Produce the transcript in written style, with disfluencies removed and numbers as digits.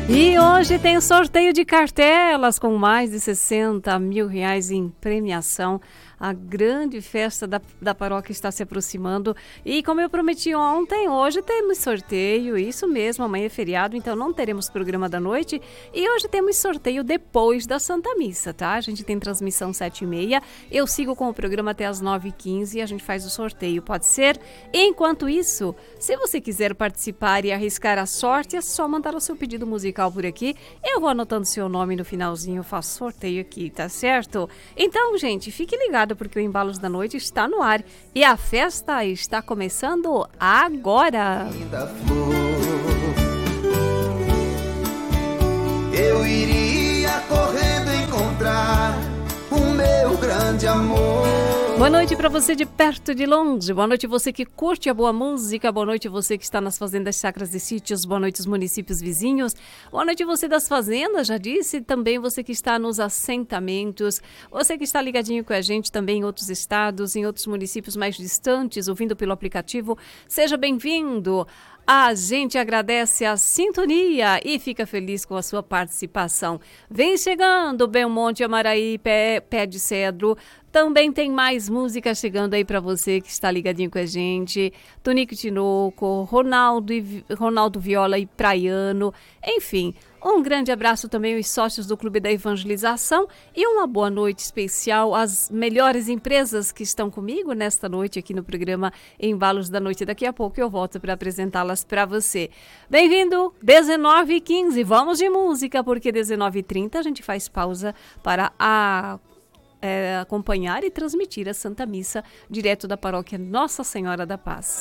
E hoje tem sorteio de cartelas com mais de 60 mil reais em premiação. A grande festa da paróquia está se aproximando e, como eu prometi ontem, hoje temos sorteio, isso mesmo, amanhã é feriado, então não teremos programa da noite e hoje temos sorteio depois da Santa Missa, tá? A gente tem transmissão 7h30, eu sigo com o programa até as 9h15 e a gente faz o sorteio, pode ser? Enquanto isso, se você quiser participar e arriscar a sorte, é só mandar o seu pedido musical por aqui, eu vou anotando seu nome no finalzinho, eu faço sorteio aqui, tá certo? Então, gente, fique ligado porque o Embalos da Noite está no ar e a festa está começando agora. Linda flor, eu iria correndo encontrar o meu grande amor. Boa noite para você de perto e de longe, boa noite você que curte a boa música, boa noite você que está nas fazendas sacras e sítios, boa noite os municípios vizinhos, boa noite você das fazendas, já disse, também você que está nos assentamentos, você que está ligadinho com a gente também em outros estados, em outros municípios mais distantes, ouvindo pelo aplicativo, seja bem-vindo. A gente agradece a sintonia e fica feliz com a sua participação. Vem chegando Belmonte, Amaraí, Pé de Cedro. Também tem mais música chegando aí para você que está ligadinho com a gente. Tonico Tinoco, Ronaldo Viola e Praiano. Enfim, um grande abraço também aos sócios do Clube da Evangelização e uma boa noite especial às melhores empresas que estão comigo nesta noite aqui no programa Embalos da Noite. Daqui a pouco eu volto para apresentá-las para você. Bem-vindo, 19h15. Vamos de música, porque 19h30 a gente faz pausa para acompanhar e transmitir a Santa Missa direto da paróquia Nossa Senhora da Paz.